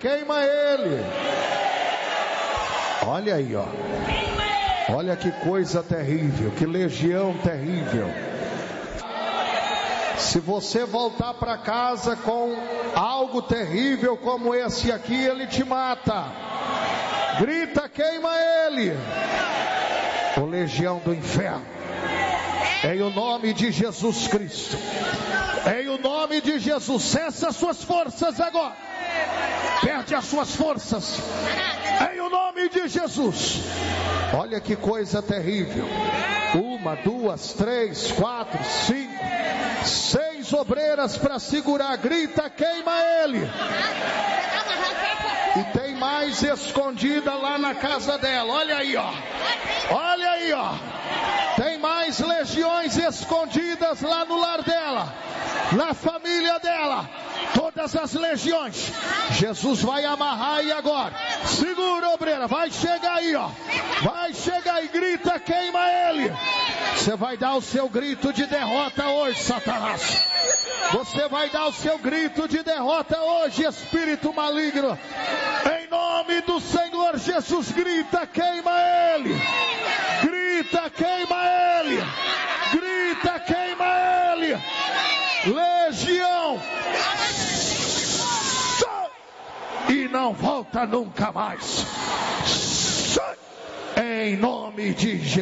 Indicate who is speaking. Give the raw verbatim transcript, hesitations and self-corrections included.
Speaker 1: queima ele. Olha aí, ó. Olha que coisa terrível, que legião terrível. Se você voltar para casa com algo terrível como esse aqui, ele te mata. Grita, queima ele. Ô legião do inferno, em o nome de Jesus Cristo, em o nome de Jesus, cessa as suas forças agora. Perde as suas forças, em o nome de Jesus. Olha que coisa terrível. Uma, duas, três, quatro, cinco, seis obreiras para segurar. Grita, queima ele. E tem mais escondida lá na casa dela. Olha aí, ó. Olha aí, ó. Tem mais legiões escondidas lá no lar dela, na família dela. Todas as legiões. Jesus vai amarrar aí agora. Segura, obreira. Vai chegar aí, ó. Vai chegar e grita, queima ele. Você vai dar o seu grito de derrota hoje, Satanás. Você vai dar o seu grito de derrota hoje, espírito maligno. Em nome do Senhor Jesus, grita, queima ele. Grita, queima ele. Grita, queima ele. Legião. E não volta nunca mais. Em nome de Jesus.